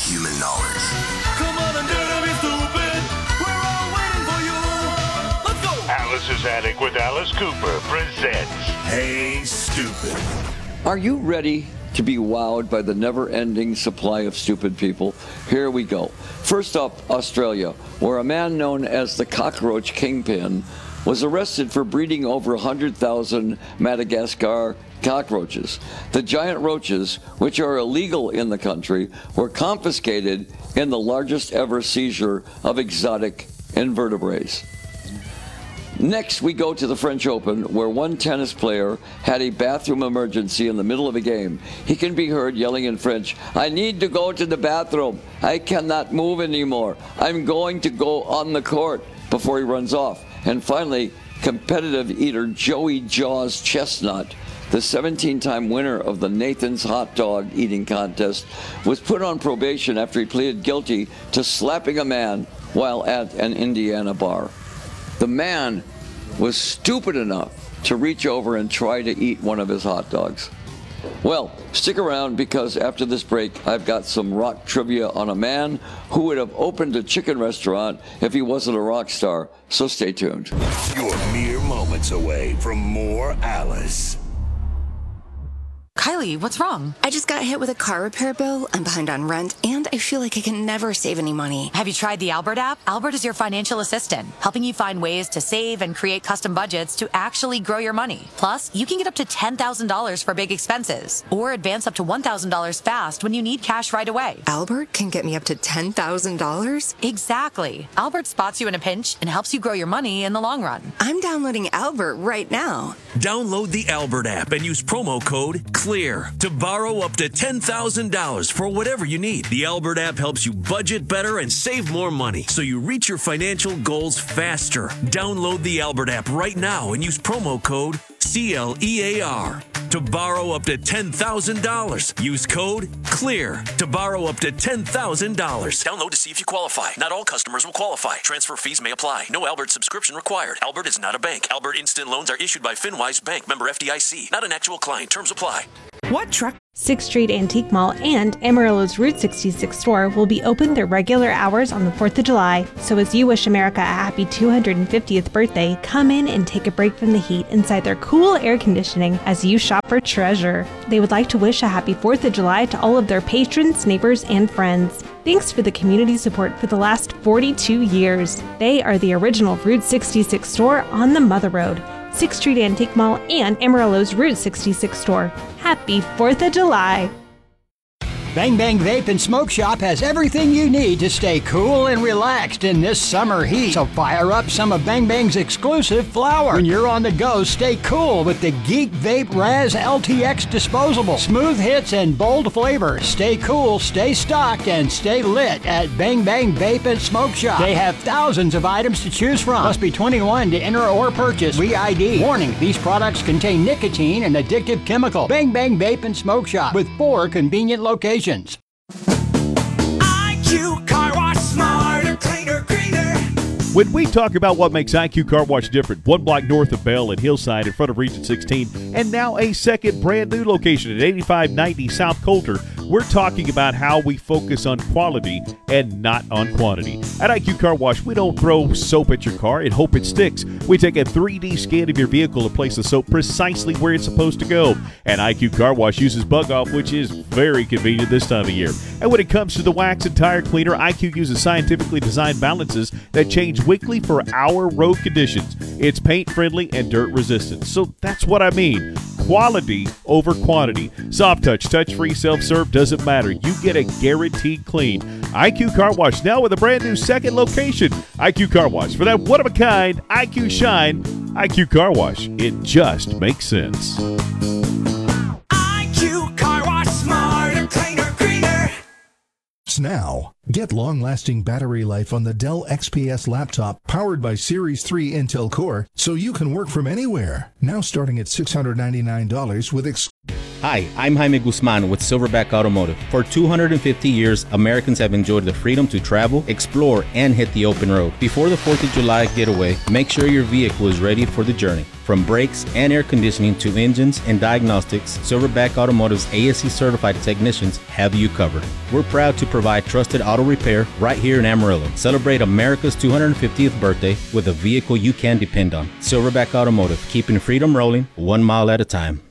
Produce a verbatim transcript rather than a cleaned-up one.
human knowledge. Come on and dare to be stupid. We're all waiting for you. Let's go. Alice's Attic with Alice Cooper presents Hey, Stupid. Are you ready to be wowed by the never-ending supply of stupid people? Here we go. First up, Australia, where a man known as the Cockroach Kingpin was arrested for breeding over one hundred thousand Madagascar cockroaches. The giant roaches, which are illegal in the country, were confiscated in the largest ever seizure of exotic invertebrates. Next, we go to the French Open, where one tennis player had a bathroom emergency in the middle of a game. He can be heard yelling in French, "I need to go to the bathroom. I cannot move anymore. I'm going to go on the court," before he runs off. And finally, competitive eater Joey Jaws Chestnut, the seventeen-time winner of the Nathan's Hot Dog Eating Contest, was put on probation after he pleaded guilty to slapping a man while at an Indiana bar. The man was stupid enough to reach over and try to eat one of his hot dogs. Well, stick around, because after this break, I've got some rock trivia on a man who would have opened a chicken restaurant if he wasn't a rock star. So stay tuned. You're mere moments away from more Alice. Kylie, what's wrong? I just got hit with a car repair bill. I'm behind on rent, and I feel like I can never save any money. Have you tried the Albert app? Albert is your financial assistant, helping you find ways to save and create custom budgets to actually grow your money. Plus, you can get up to ten thousand dollars for big expenses, or advance up to one thousand dollars fast when you need cash right away. Albert can get me up to ten thousand dollars? Exactly. Albert spots you in a pinch and helps you grow your money in the long run. I'm downloading Albert right now. Download the Albert app and use promo code CLEAR to borrow up to ten thousand dollars for whatever you need. The Albert app helps you budget better and save more money, so you reach your financial goals faster. Download the Albert app right now and use promo code C L E A R to borrow up to ten thousand dollars. Use code CLEAR to borrow up to ten thousand dollars. Download to see if you qualify. Not all customers will qualify. Transfer fees may apply. No Albert subscription required. Albert is not a bank. Albert Instant Loans are issued by FinWise Bank, member F D I C. Not an actual client. Terms apply. What truck? sixth Street Antique Mall and Amarillo's Route sixty-six store will be open their regular hours on the fourth of July. So as you wish America a happy two hundred fiftieth birthday, come in and take a break from the heat inside their cool air conditioning as you shop for treasure. They would like to wish a happy fourth of July to all of their patrons, neighbors, and friends. Thanks for the community support for the last forty-two years. They are the original Route sixty-six store on the Mother Road. sixth Street Antique Mall and Amarillo's Route sixty-six store. Happy fourth of July! Bang Bang Vape and Smoke Shop has everything you need to stay cool and relaxed in this summer heat. So fire up some of Bang Bang's exclusive flower. When you're on the go, stay cool with the Geek Vape Raz L T X disposable. Smooth hits and bold flavors. Stay cool, stay stocked, and stay lit at Bang Bang Vape and Smoke Shop. They have thousands of items to choose from. Must be twenty-one to enter or purchase. V I D. Warning, these products contain nicotine and addictive chemical. Bang Bang Vape and Smoke Shop with four convenient locations. I Q Car Wash, smarter, cleaner, greener. When we talk about what makes I Q Car Wash different, one block north of Bell and Hillside in front of Region sixteen, and now a second brand new location at eighty-five ninety South Coulter, we're talking about how we focus on quality and not on quantity. At I Q Car Wash, we don't throw soap at your car and hope it sticks. We take a three D scan of your vehicle and place the soap precisely where it's supposed to go. And I Q Car Wash uses Bug Off, which is very convenient this time of year. And when it comes to the wax and tire cleaner, I Q uses scientifically designed balances that change weekly for our road conditions. It's paint friendly and dirt resistant. So that's what I mean. Quality over quantity. Soft touch, touch-free, self-serve, doesn't matter. You get a guaranteed clean. I Q Car Wash now with a brand new second location. I Q Car Wash. For that one-of-a-kind I Q shine, I Q Car Wash. It just makes sense. I Q Car Wash, smarter, cleaner, greener. Now, get long-lasting battery life on the Dell X P S laptop powered by Series three Intel Core so you can work from anywhere. Now starting at six hundred ninety-nine dollars with ex- Hi, I'm Jaime Guzman with Silverback Automotive. For two hundred fifty years, Americans have enjoyed the freedom to travel, explore, and hit the open road. Before the fourth of July getaway, make sure your vehicle is ready for the journey. From brakes and air conditioning to engines and diagnostics, Silverback Automotive's A S E certified technicians have you covered. We're proud to provide trusted auto repair right here in Amarillo. Celebrate America's two hundred fiftieth birthday with a vehicle you can depend on. Silverback Automotive, keeping freedom rolling one mile at a time.